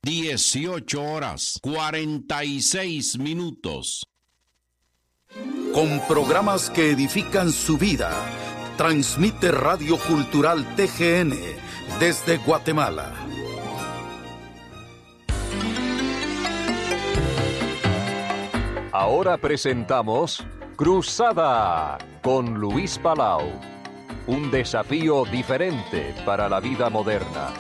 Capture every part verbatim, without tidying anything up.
dieciocho horas, cuarenta y seis minutos. Con programas que edifican su vida, transmite Radio Cultural T G N desde Guatemala. Ahora presentamos Cruzada con Luis Palau. Un desafío diferente para la vida moderna.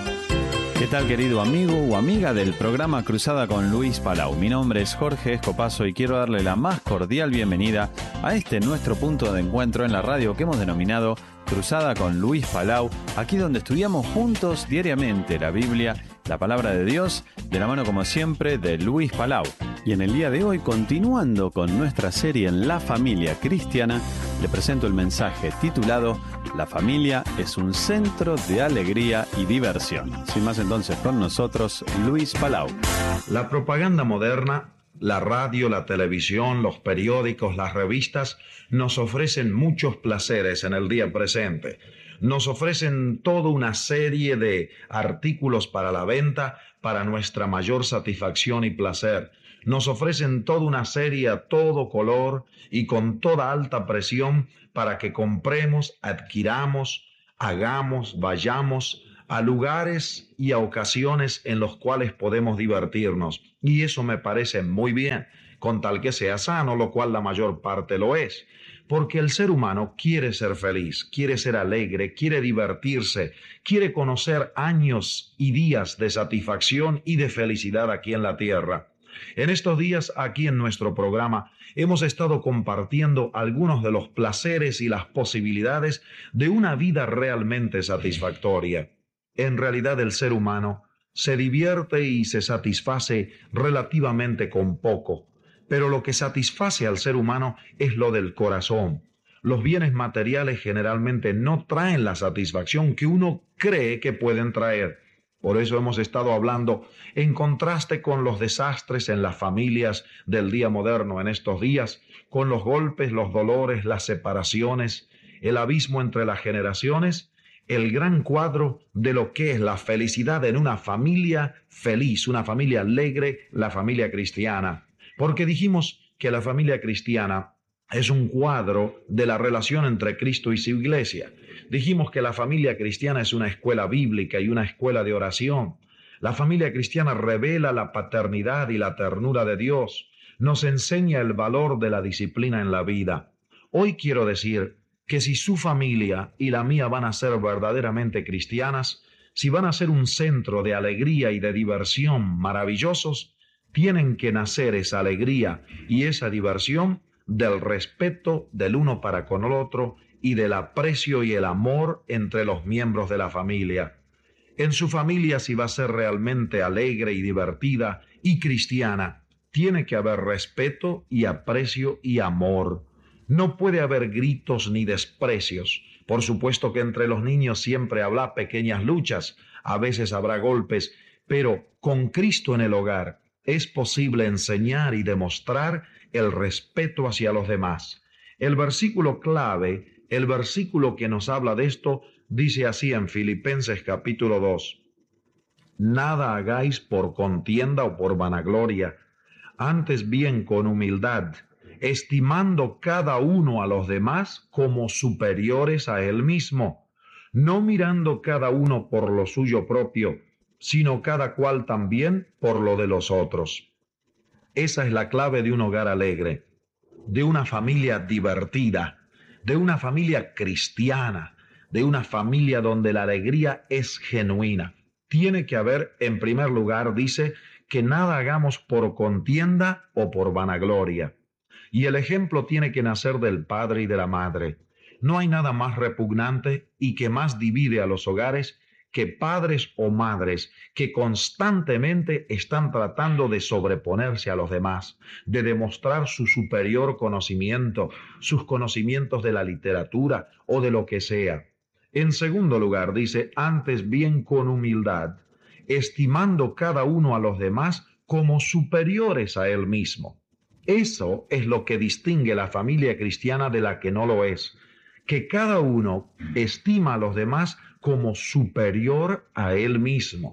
¿Qué tal, querido amigo o amiga del programa Cruzada con Luis Palau? Mi nombre es Jorge Escopazo y quiero darle la más cordial bienvenida a este nuestro punto de encuentro en la radio que hemos denominado Cruzada con Luis Palau, aquí donde estudiamos juntos diariamente la Biblia, la palabra de Dios, de la mano como siempre de Luis Palau. Y en el día de hoy, continuando con nuestra serie en la familia cristiana, le presento el mensaje titulado La familia es un centro de alegría y diversión. Sin más entonces con nosotros, Luis Palau. La propaganda moderna, la radio, la televisión, los periódicos, las revistas, nos ofrecen muchos placeres en el día presente. Nos ofrecen toda una serie de artículos para la venta para nuestra mayor satisfacción y placer. Nos ofrecen toda una serie a todo color y con toda alta presión para que compremos, adquiramos, hagamos, vayamos a lugares y a ocasiones en los cuales podemos divertirnos. Y eso me parece muy bien, con tal que sea sano, lo cual la mayor parte lo es. Porque el ser humano quiere ser feliz, quiere ser alegre, quiere divertirse, quiere conocer años y días de satisfacción y de felicidad aquí en la tierra. En estos días, aquí en nuestro programa, hemos estado compartiendo algunos de los placeres y las posibilidades de una vida realmente satisfactoria. En realidad, el ser humano se divierte y se satisface relativamente con poco, pero lo que satisface al ser humano es lo del corazón. Los bienes materiales generalmente no traen la satisfacción que uno cree que pueden traer. Por eso hemos estado hablando en contraste con los desastres en las familias del día moderno en estos días, con los golpes, los dolores, las separaciones, el abismo entre las generaciones, el gran cuadro de lo que es la felicidad en una familia feliz, una familia alegre, la familia cristiana. Porque dijimos que la familia cristiana es un cuadro de la relación entre Cristo y su iglesia. Dijimos que la familia cristiana es una escuela bíblica y una escuela de oración. La familia cristiana revela la paternidad y la ternura de Dios. Nos enseña el valor de la disciplina en la vida. Hoy quiero decir que si su familia y la mía van a ser verdaderamente cristianas, si van a ser un centro de alegría y de diversión maravillosos, tienen que nacer esa alegría y esa diversión del respeto del uno para con el otro y del aprecio y el amor entre los miembros de la familia. En su familia, si va a ser realmente alegre y divertida y cristiana, tiene que haber respeto y aprecio y amor. No puede haber gritos ni desprecios. Por supuesto que entre los niños siempre habrá pequeñas luchas, a veces habrá golpes, pero con Cristo en el hogar es posible enseñar y demostrar el respeto hacia los demás. El versículo clave, el versículo que nos habla de esto, dice así en Filipenses capítulo dos. Nada hagáis por contienda o por vanagloria, antes bien con humildad, estimando cada uno a los demás como superiores a él mismo, no mirando cada uno por lo suyo propio, sino cada cual también por lo de los otros. Esa es la clave de un hogar alegre, de una familia divertida, de una familia cristiana, de una familia donde la alegría es genuina. Tiene que haber, en primer lugar, dice, que nada hagamos por contienda o por vanagloria. Y el ejemplo tiene que nacer del padre y de la madre. No hay nada más repugnante y que más divide a los hogares que padres o madres que constantemente están tratando de sobreponerse a los demás, de demostrar su superior conocimiento, sus conocimientos de la literatura o de lo que sea. En segundo lugar, dice, antes bien con humildad, estimando cada uno a los demás como superiores a él mismo. Eso es lo que distingue la familia cristiana de la que no lo es, que cada uno estima a los demás como superior a él mismo.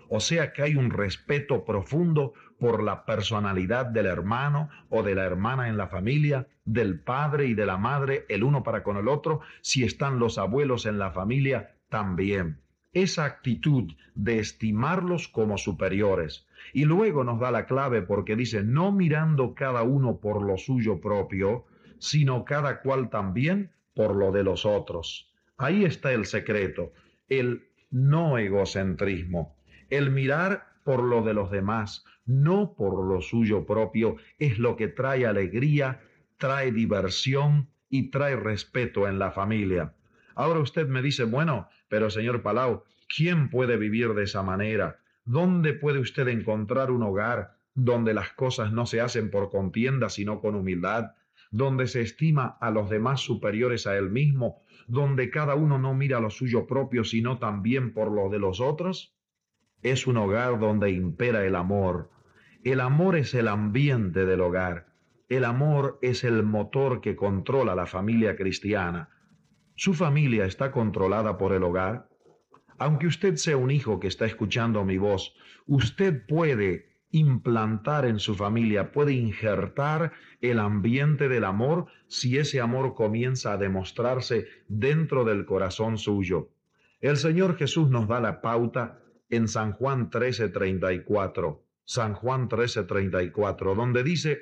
O sea que hay un respeto profundo por la personalidad del hermano o de la hermana en la familia, del padre y de la madre, el uno para con el otro. Si están los abuelos en la familia, también. Esa actitud de estimarlos como superiores. Y luego nos da la clave porque dice, no mirando cada uno por lo suyo propio, sino cada cual también por lo de los otros. Ahí está el secreto, el no egocentrismo, el mirar por lo de los demás, no por lo suyo propio, es lo que trae alegría, trae diversión y trae respeto en la familia. Ahora usted me dice, bueno, pero señor Palau, ¿quién puede vivir de esa manera? ¿Dónde puede usted encontrar un hogar donde las cosas no se hacen por contienda, sino con humildad? Donde se estima a los demás superiores a él mismo, donde cada uno no mira lo suyo propio, sino también por lo de los otros. Es un hogar donde impera el amor. El amor es el ambiente del hogar. El amor es el motor que controla la familia cristiana. ¿Su familia está controlada por el hogar? Aunque usted sea un hijo que está escuchando mi voz, usted puede implantar en su familia, puede injertar el ambiente del amor si ese amor comienza a demostrarse dentro del corazón suyo. El Señor Jesús nos da la pauta en San Juan trece treinta y cuatro, San Juan trece treinta y cuatro, donde dice,